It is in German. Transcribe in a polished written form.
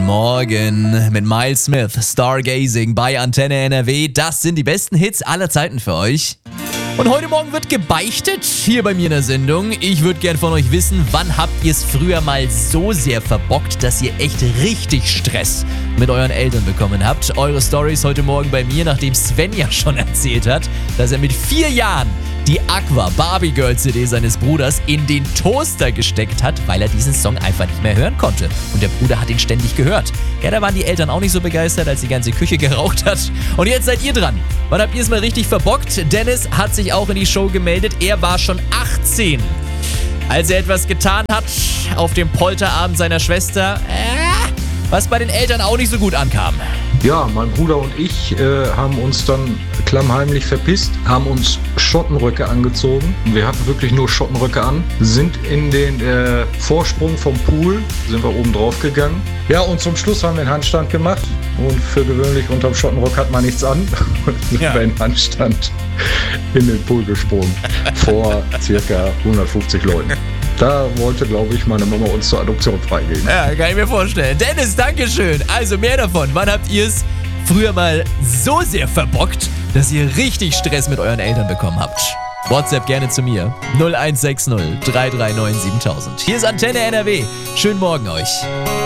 Guten Morgen mit Miles Smith, Stargazing bei Antenne NRW. Das sind die besten Hits aller Zeiten für euch. Und heute Morgen wird gebeichtet, hier bei mir in der Sendung. Ich würde gern von euch wissen, wann habt ihr es früher mal so sehr verbockt, dass ihr echt richtig Stress mit euren Eltern bekommen habt? Eure Storys heute Morgen bei mir, nachdem Sven ja schon erzählt hat, dass er mit 4 Jahren die Aqua Barbie Girl CD seines Bruders in den Toaster gesteckt hat, weil er diesen Song einfach nicht mehr hören konnte. Und der Bruder hat ihn ständig gehört. Ja, da waren die Eltern auch nicht so begeistert, als die ganze Küche geraucht hat. Und jetzt seid ihr dran. Wann habt ihr es mal richtig verbockt? Dennis hat sich auch in die Show gemeldet. Er war schon 18, als er etwas getan hat auf dem Polterabend seiner Schwester, was bei den Eltern auch nicht so gut ankam. Ja, mein Bruder und ich haben uns dann klammheimlich verpisst, haben uns Schottenröcke angezogen. Wir hatten wirklich nur Schottenröcke an, sind in den Vorsprung vom Pool, sind wir oben drauf gegangen. Ja, und zum Schluss haben wir einen Handstand gemacht. Und für gewöhnlich unterm Schottenrock hat man nichts an. Und sind wir in Handstand in den Pool gesprungen. Vor circa 150 Leuten. Da wollte, glaube ich, meine Mama uns zur Adoption freigeben. Ja, kann ich mir vorstellen. Dennis, Dankeschön. Also mehr davon. Wann habt ihr es früher mal so sehr verbockt, dass ihr richtig Stress mit euren Eltern bekommen habt? WhatsApp gerne zu mir. 0160 339 7000. Hier ist Antenne NRW. Schönen Morgen euch.